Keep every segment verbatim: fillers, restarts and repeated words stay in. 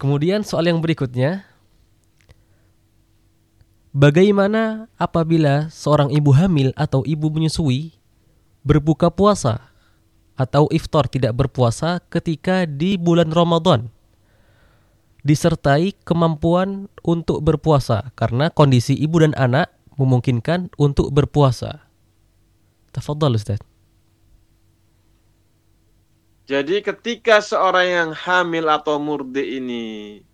Kemudian soal yang berikutnya, bagaimana apabila seorang ibu hamil atau ibu menyusui berbuka puasa atau iftar tidak berpuasa ketika di bulan Ramadan disertai kemampuan untuk berpuasa karena kondisi ibu dan anak memungkinkan untuk berpuasa. Tafadhal Ustaz. Jadi ketika seorang yang hamil atau murdi ini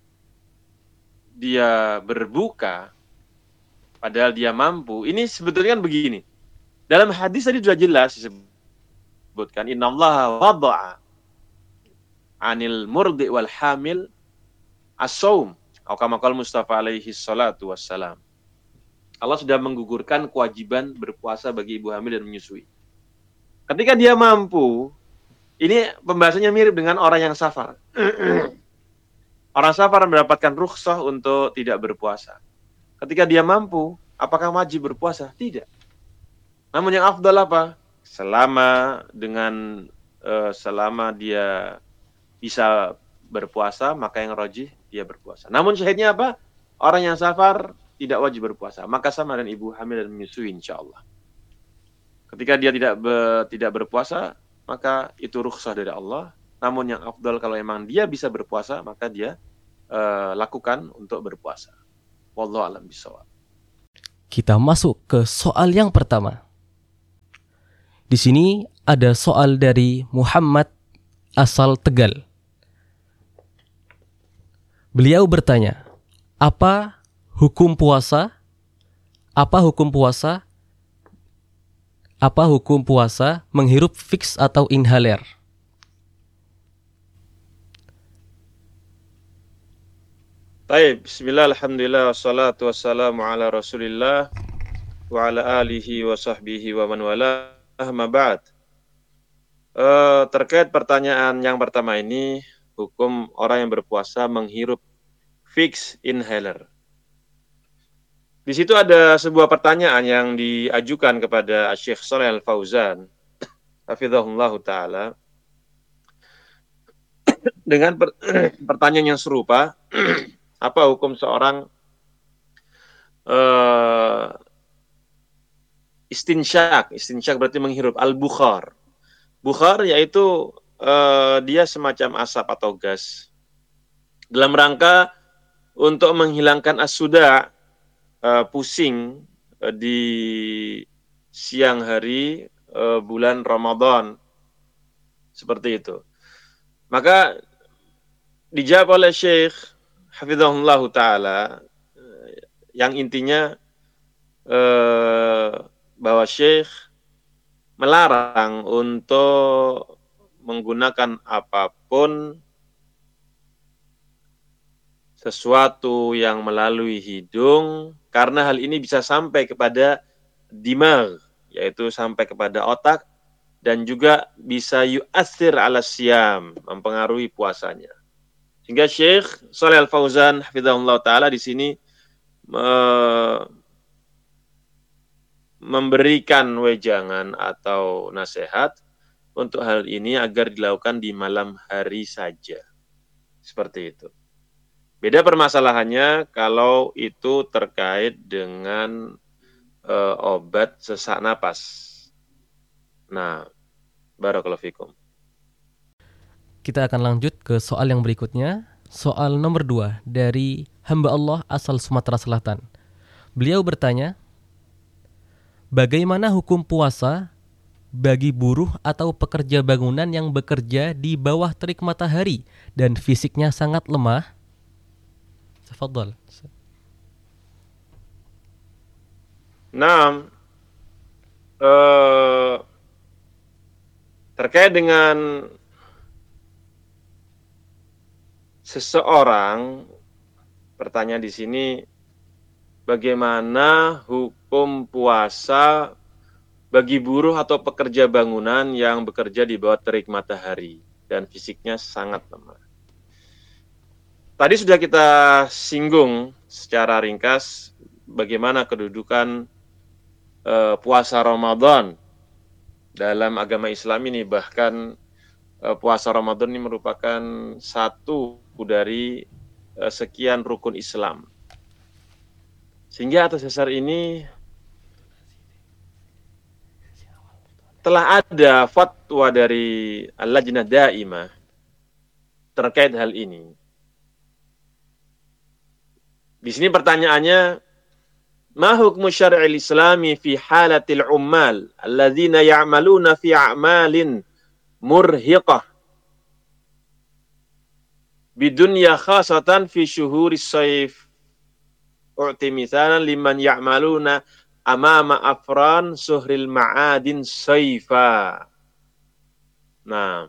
dia berbuka padahal dia mampu, ini sebetulnya kan begini. Dalam hadis tadi sudah jelas disebutkan innallaha wada'a 'anil murdi wal hamil as-saum atau kama qala Mustafa alaihi salatu wassalam. Allah sudah menggugurkan kewajiban berpuasa bagi ibu hamil dan menyusui. Ketika dia mampu, ini pembahasannya mirip dengan orang yang safar. Orang safar mendapatkan rukhsah untuk tidak berpuasa. Ketika dia mampu, apakah wajib berpuasa? Tidak. Namun yang afdal apa? Selama dengan uh, selama dia bisa berpuasa, maka yang rajih dia berpuasa. Namun syahidnya apa? Orang yang safar tidak wajib berpuasa. Maka sama dengan ibu hamil dan menyusui insyaallah. Ketika dia tidak be, tidak berpuasa, maka itu rukhsah dari Allah. Namun yang afdal kalau memang dia bisa berpuasa, maka dia uh, lakukan untuk berpuasa. Wallahu a'lam bishawab. Kita masuk ke soal yang pertama. Di sini ada soal dari Muhammad asal Tegal. Beliau bertanya, apa hukum puasa? Apa hukum puasa? Apa hukum puasa menghirup fix atau inhaler? Baik, bismillah, alhamdulillah, wassalatu wassalamu ala rasulillah wa ala alihi wa sahbihi wa man wala, amma ba'd. Uh, terkait pertanyaan yang pertama ini, hukum orang yang berpuasa menghirup fix inhaler. Di situ ada sebuah pertanyaan yang diajukan kepada Syekh Shalih Al-Fauzan, hafizahullah ta'ala, dengan per pertanyaan yang serupa, apa hukum seorang uh, istinsyak? Istinsyak berarti menghirup al-bukhar. Bukhar yaitu uh, dia semacam asap atau gas dalam rangka untuk menghilangkan as-suda, uh, pusing uh, di siang hari uh, bulan Ramadan, seperti itu. Maka dijawab oleh Syekh hafizahullah ta'ala yang intinya uh, bahwa Syekh melarang untuk menggunakan apapun sesuatu yang melalui hidung, karena hal ini bisa sampai kepada dimag, yaitu sampai kepada otak, dan juga bisa yu'athir ala siyam, mempengaruhi puasanya. Sehingga Syekh Shalih Al-Fauzan hafizahullah ta'ala di sini me- memberikan wejangan atau nasihat untuk hal ini agar dilakukan di malam hari saja. Seperti itu. Beda permasalahannya kalau itu terkait dengan e, obat sesak napas. Nah, barakallahu fikum. Kita akan lanjut ke soal yang berikutnya. Soal nomor dua dari hamba Allah asal Sumatera Selatan. Beliau bertanya, bagaimana hukum puasa bagi buruh atau pekerja bangunan yang bekerja di bawah terik matahari dan fisiknya sangat lemah? Tafadhal. Nah, eh, terkait dengan seseorang, pertanyaan di sini, bagaimana hukum puasa bagi buruh atau pekerja bangunan yang bekerja di bawah terik matahari dan fisiknya sangat lemah? Tadi sudah kita singgung secara ringkas bagaimana kedudukan uh, puasa Ramadan dalam agama Islam ini. Bahkan uh, puasa Ramadan ini merupakan satu dari uh, sekian rukun Islam. Sehingga atas dasar ini telah ada fatwa dari Al-Lajnah Daimah terkait hal ini. Di sini pertanyaannya, ma hukmu syar'il islami fi halatil ummal alladzina ya'maluna fi a'malin murhiqah bidunya khasatan fi syuhuris sayf. U'ti mithalan liman ya'maluna amama afran suhril ma'adin sayfa. Nah,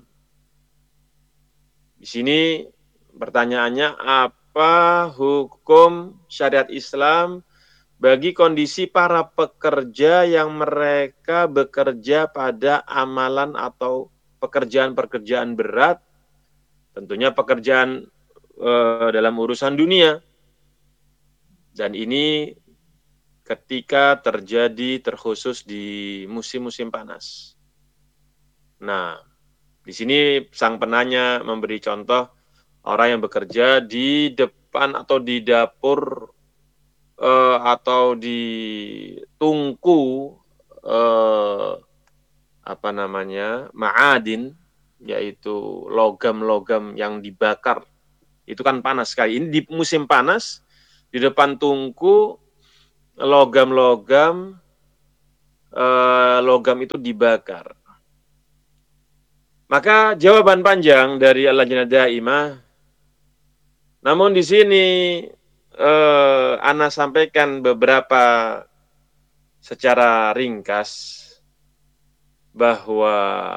di sini pertanyaannya, apa hukum syariat Islam bagi kondisi para pekerja yang mereka bekerja pada amalan atau pekerjaan-pekerjaan berat, tentunya pekerjaan eh, dalam urusan dunia. Dan ini ketika terjadi terkhusus di musim-musim panas. Nah, di sini sang penanya memberi contoh orang yang bekerja di depan atau di dapur eh, atau di tungku eh, apa namanya ma'adin, yaitu logam-logam yang dibakar. Itu kan panas sekali. Ini di musim panas, di depan tungku logam-logam eh, logam itu dibakar. Maka jawaban panjang dari Al-Lajnah Daimah, namun di sini eh, Ana sampaikan beberapa secara ringkas bahwa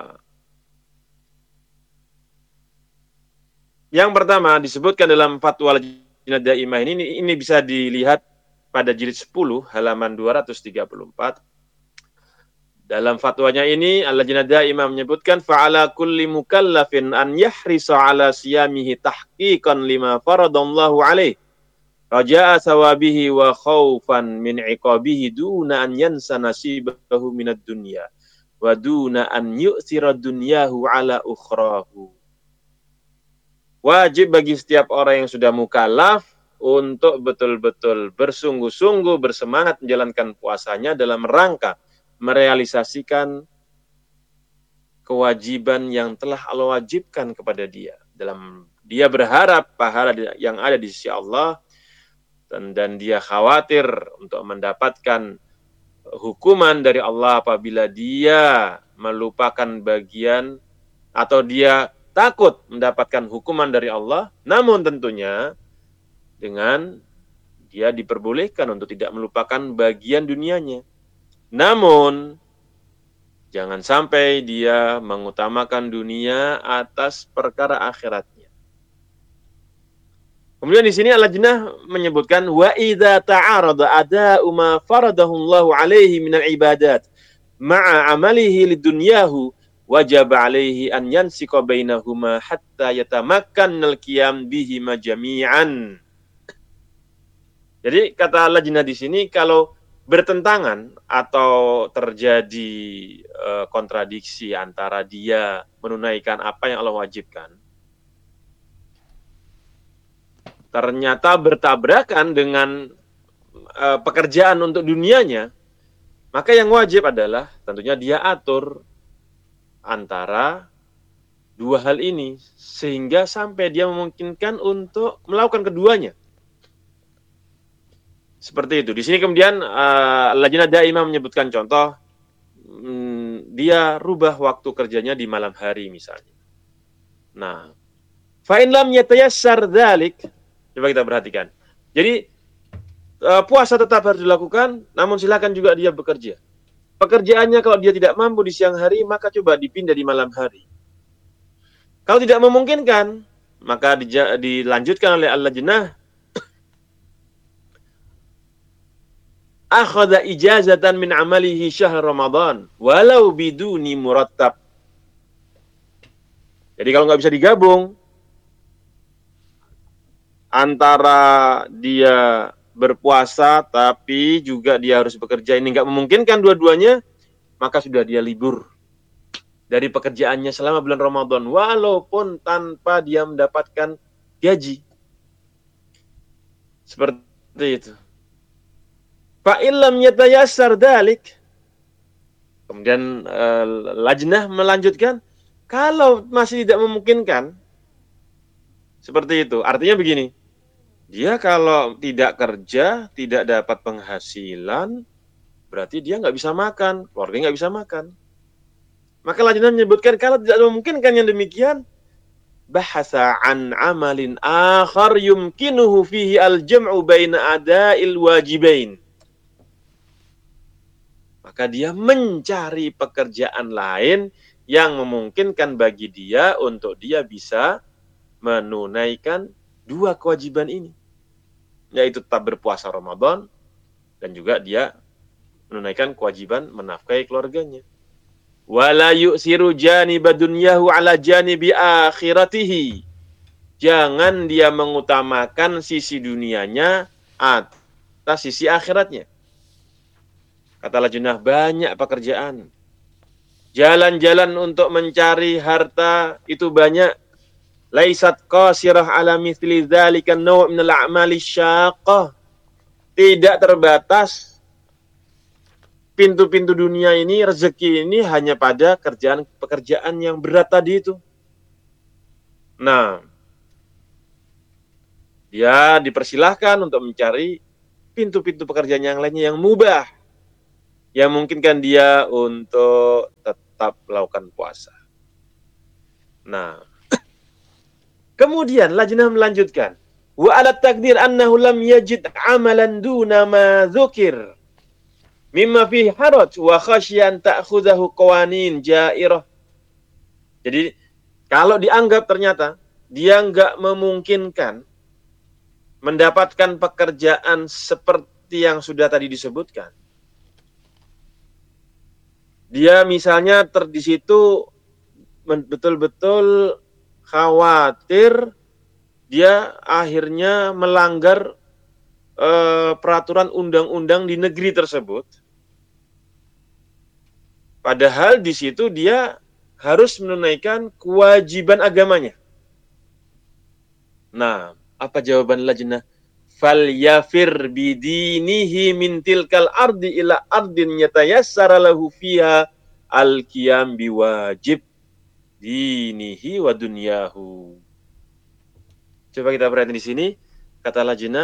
yang pertama disebutkan dalam fatwa Al-Lajnah Daimah ini, ini bisa dilihat pada jilid sepuluh halaman dua ratus tiga puluh empat. Dalam fatwanya ini Al-Lajnah Daimah menyebutkan fa'ala kulli mukallafin an yahrisa ala siyamihi tahqiqan lima faradallahu alaih raja'a sawabihi wa khawfan min iqabihi duna an yansa nasibahu minad dunya wa duna an yu'thira dunyahu ala ukhrahu. Wajib bagi setiap orang yang sudah mukallaf untuk betul-betul bersungguh-sungguh bersemangat menjalankan puasanya dalam rangka merealisasikan kewajiban yang telah Allah wajibkan kepada dia. Dalam dia berharap pahala yang ada di sisi Allah, dan, dan dia khawatir untuk mendapatkan hukuman dari Allah apabila dia melupakan bagian atau dia takut mendapatkan hukuman dari Allah, namun tentunya dengan dia diperbolehkan untuk tidak melupakan bagian dunianya. Namun, jangan sampai dia mengutamakan dunia atas perkara akhiratnya. Kemudian di sini Al-Lajnah menyebutkan wa idza ta'arada ada'u ma faradahu Allah alaihi minal ibadat ma'a amalihi lidunyahu wajib alaihi an yansika bainahuma hatta yatamakkan al-qiyam bihima jami'an. Jadi kata Al-Lajnah di sini, kalau bertentangan atau terjadi e, kontradiksi antara dia menunaikan apa yang Allah wajibkan, ternyata bertabrakan dengan e, pekerjaan untuk dunianya, maka yang wajib adalah tentunya dia atur antara dua hal ini sehingga sampai dia memungkinkan untuk melakukan keduanya. Seperti itu. Di sini kemudian uh, Al-Lajnah Daimah menyebutkan contoh, hmm, dia rubah waktu kerjanya di malam hari misalnya. Nah, fa in lam yatayassar dzalik, coba kita perhatikan. Jadi uh, puasa tetap harus dilakukan, namun silakan juga dia bekerja. Pekerjaannya kalau dia tidak mampu di siang hari, maka coba dipindah di malam hari. Kalau tidak memungkinkan, maka dija- dilanjutkan oleh Al-Lajnah, akhadha ijazatan min amalihi syahr Ramadan walau biduni murattab. Jadi kalau nggak bisa digabung antara dia berpuasa tapi juga dia harus bekerja, ini nggak memungkinkan dua-duanya, maka sudah dia libur dari pekerjaannya selama bulan Ramadan walaupun tanpa dia mendapatkan gaji. Seperti itu. Fa illam yatayassar dalik. Kemudian uh, lajnah melanjutkan, kalau masih tidak memungkinkan seperti itu. Artinya begini, dia kalau tidak kerja, tidak dapat penghasilan, berarti dia nggak bisa makan, keluarganya nggak bisa makan. Maka lajnah menyebutkan kalau tidak memungkinkan yang demikian, bahasa an amalin akhar yumkinuhu fihi al-jam'u baina ada'il wajibain. Maka dia mencari pekerjaan lain yang memungkinkan bagi dia untuk dia bisa menunaikan dua kewajiban ini. Yaitu tetap berpuasa Ramadan dan juga dia menunaikan kewajiban menafkahi keluarganya. Wala yu'siru janiba dunyahu ala janibi akhiratihi. Jangan dia mengutamakan sisi dunianya atas sisi akhiratnya. Kata lajnah, banyak pekerjaan. Jalan-jalan untuk mencari harta itu banyak. Laisat qasirah ala mithli dzalika naw' min al-a'mali syaqqah. Tidak terbatas pintu-pintu dunia ini, rezeki ini hanya pada kerjaan-pekerjaan yang berat tadi itu. Nah, dia dipersilahkan untuk mencari pintu-pintu pekerjaan yang lainnya yang mubah, yang memungkinkan dia untuk tetap melakukan puasa. Nah, kemudian lajnah melanjutkan, wa ala takdir annahu lam yajid amalan duna ma dzukir mimma fihi haraj wa khasyan ta'khudhahu qawanin jairah. Jadi kalau dianggap ternyata dia enggak memungkinkan mendapatkan pekerjaan seperti yang sudah tadi disebutkan. Dia misalnya ter di situ betul-betul khawatir dia akhirnya melanggar eh, peraturan undang-undang di negeri tersebut. Padahal di situ dia harus menunaikan kewajiban agamanya. Nah, apa jawaban lajnah? Fal yafir bidinihi min tilkal ardi ila ardin yatayassara lahu fiha al-qiyam biwajib dinihi wa dunyahu. Coba kita perhatikan di sini, kata lajnah,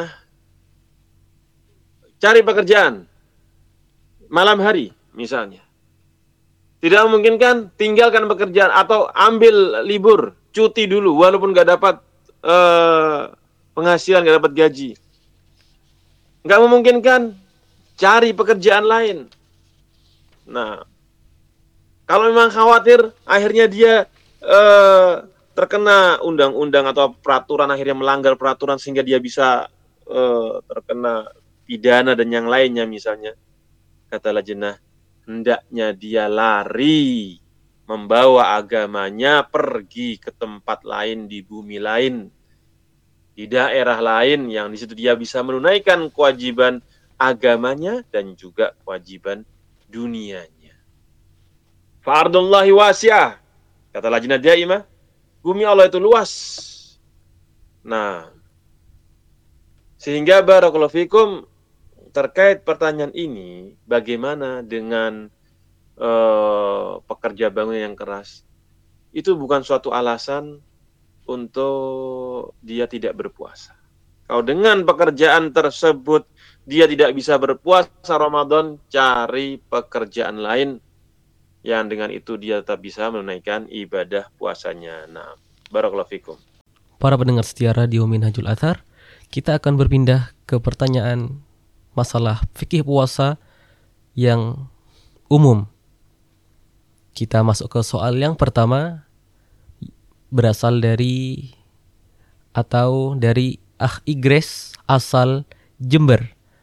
cari pekerjaan malam hari misalnya. Tidak memungkinkan, tinggalkan pekerjaan atau ambil libur, cuti dulu walaupun nggak dapat uh, penghasilan, nggak dapat gaji. Nggak memungkinkan, cari pekerjaan lain. Nah, kalau memang khawatir akhirnya dia uh, terkena undang-undang atau peraturan, akhirnya melanggar peraturan sehingga dia bisa uh, terkena pidana dan yang lainnya misalnya, kata lajnah, hendaknya dia lari membawa agamanya pergi ke tempat lain di bumi lain, di daerah lain yang di situ dia bisa menunaikan kewajiban agamanya dan juga kewajiban dunianya. Fardullahi wasi'ah, kata lajnah daimah, bumi Allah itu luas. Nah, sehingga barakallahu fikum, terkait pertanyaan ini, bagaimana dengan uh, pekerja bangunan yang keras? Itu bukan suatu alasan untuk dia tidak berpuasa. Kalau dengan pekerjaan tersebut dia tidak bisa berpuasa Ramadan, cari pekerjaan lain yang dengan itu dia tetap bisa menunaikan ibadah puasanya. Nah, barakallahu fikum. Para pendengar setia Radio Minhajul Athar, kita akan berpindah ke pertanyaan masalah fikih puasa yang umum. Kita masuk ke soal yang pertama, berasal dari atau dari Ah Igres asal Jember.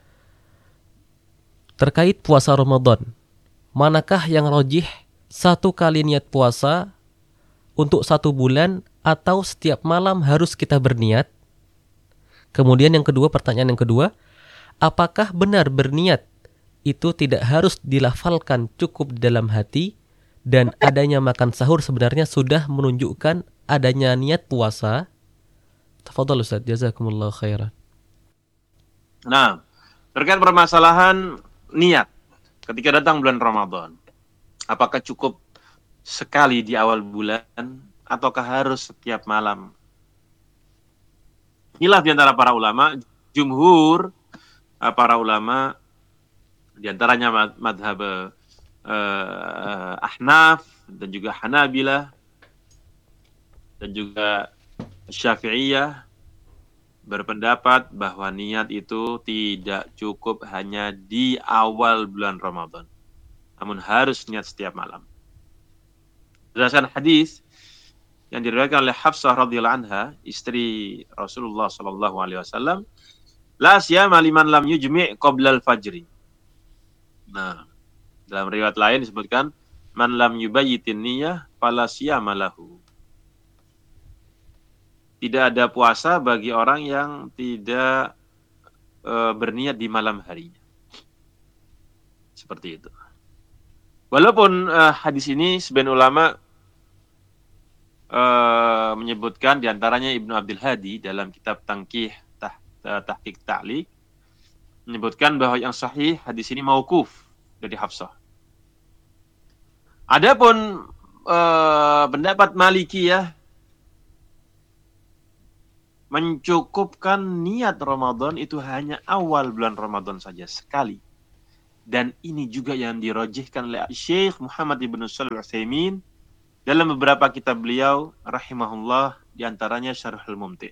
Terkait puasa Ramadan, manakah yang rojih, satu kali niat puasa untuk satu bulan atau setiap malam harus kita berniat? Kemudian yang kedua, pertanyaan yang kedua, apakah benar berniat itu tidak harus dilafalkan, cukup di dalam hati, dan adanya makan sahur sebenarnya sudah menunjukkan adanya niat puasa? Tafadhal Ustaz, jazakumullah khairan. Nah, terkait permasalahan niat ketika datang bulan Ramadan, apakah cukup sekali di awal bulan ataukah harus setiap malam? Inilah di antara para ulama, jumhur para ulama di antaranya madhab uh, Ahnaf dan juga Hanabilah dan juga Syafi'iyah berpendapat bahwa niat itu tidak cukup hanya di awal bulan Ramadan, namun harus niat setiap malam. Berdasarkan hadis yang diriwayatkan oleh Hafsah radhiyallahu anha, istri Rasulullah sallallahu alaihi wasallam, la siyama liman lam yujmi' qabla al-fajri. Nah, dalam riwayat lain disebutkan man lam yubayyitin niyyah fala siyama lahu. Tidak ada puasa bagi orang yang tidak e, berniat di malam harinya. Seperti itu. Walaupun e, hadis ini sebagian ulama e, menyebutkan diantaranya Ibnu Abdul Hadi dalam kitab Tangkih tah, Tahqiq Ta'liq menyebutkan bahwa yang sahih hadis ini mauquf dari Hafsah. Adapun e, pendapat Malikiyah mencukupkan niat Ramadan itu hanya awal bulan Ramadan saja sekali. Dan ini juga yang dirojihkan oleh Syekh Muhammad ibn Shalih Al-Utsaimin dalam beberapa kitab beliau rahimahullah, diantaranya Syarhul Mumti'.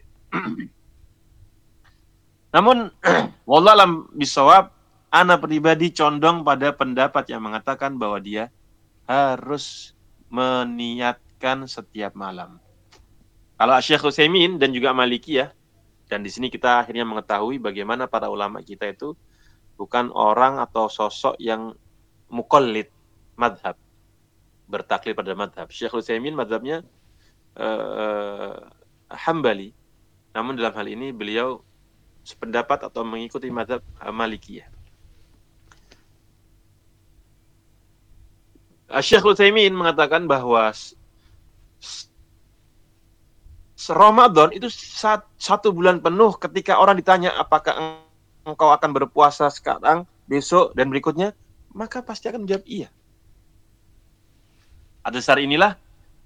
Namun wallahu alam bisawab, ana pribadi condong pada pendapat yang mengatakan bahwa dia harus meniatkan setiap malam. Kalau Syekh Utsaimin dan juga Malikiyah, dan di sini kita akhirnya mengetahui bagaimana para ulama kita itu bukan orang atau sosok yang muqallid madhab, bertaklid pada madhab. Syekh Utsaimin madhabnya uh, Hambali, namun dalam hal ini beliau sependapat atau mengikuti madhab uh, Malikiyah. Syekh Utsaimin mengatakan bahwa Ramadan itu satu bulan penuh. Ketika orang ditanya apakah engkau akan berpuasa sekarang, besok, dan berikutnya, maka pasti akan menjawab iya. Atas dasar inilah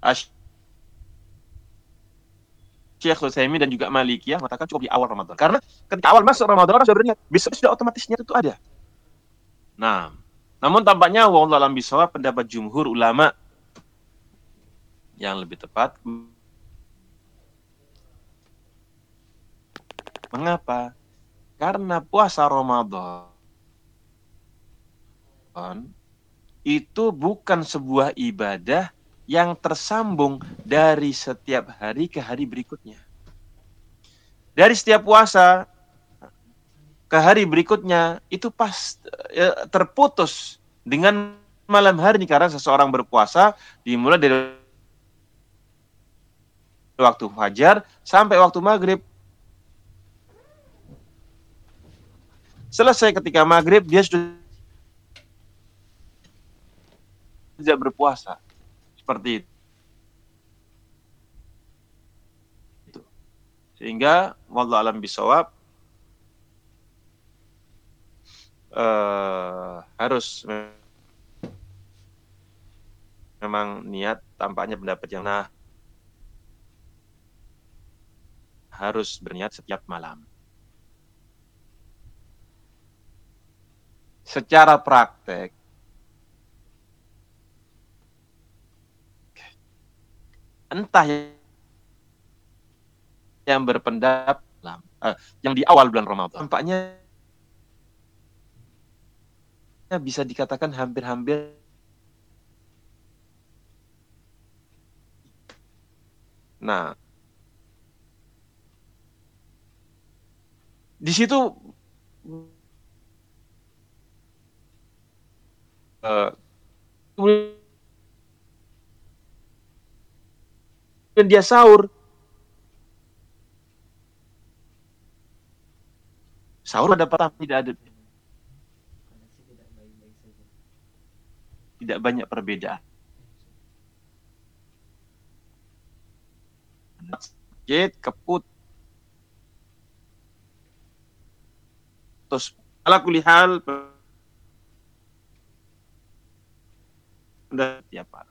Syekh Utsaimin dan juga Malikiyah mengatakan cukup di awal Ramadan. Karena ketika awal masuk Ramadan orang sudah berniat, besok sudah otomatis niat itu ada. Nah, namun tampaknya wallahu a'lam bishawab, pendapat jumhur ulama yang lebih tepat. Mengapa? Karena puasa Ramadan itu bukan sebuah ibadah yang tersambung dari setiap hari ke hari berikutnya. Dari setiap puasa ke hari berikutnya itu pas ya, terputus dengan malam hari ini, karena seseorang berpuasa dimulai dari waktu fajar sampai waktu maghrib. Selesai ketika maghrib, dia sudah tidak berpuasa. Seperti itu. Sehingga wallahu a'lam bishawab, uh, harus memang niat, tampaknya pendapat yang nah harus berniat setiap malam. Secara praktek, entah yang berpendapat uh, yang di awal bulan Ramadan, tampaknya bisa dikatakan hampir-hampir nah di situ uh, kemudian dia sahur. Sahur ada apa? Tidak ada. Tidak banyak perbedaan. Sakit, keput. Terus ala kulli hal udah ya Pak.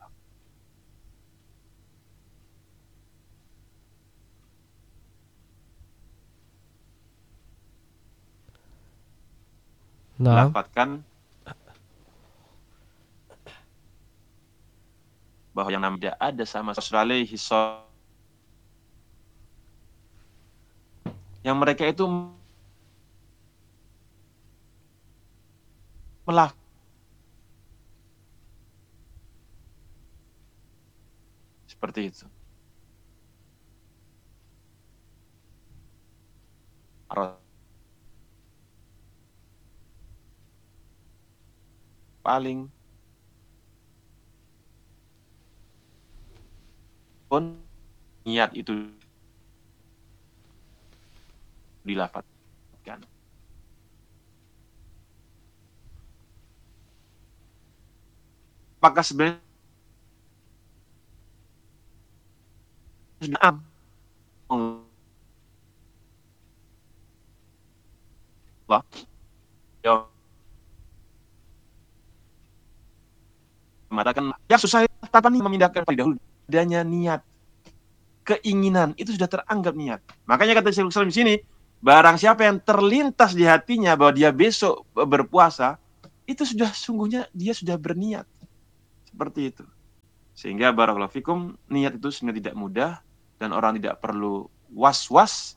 Nah, Lafatkan bahwa yang namanya tidak ada sama sekali hisab yang mereka itu melaf seperti itu. Paling pun niat itu dilafatkan. Apakah sebenarnya sudah Allah ya mengatakan yang susah tanpa nih memindahkan pada dahulu adanya niat keinginan itu sudah teranggap niat. Makanya kata Syekhul Islam di sini, barang siapa yang terlintas di hatinya bahwa dia besok berpuasa, itu sudah sungguhnya dia sudah berniat. Seperti itu. Sehingga barakallahu fikum, niat itu sebenarnya tidak mudah dan orang tidak perlu was-was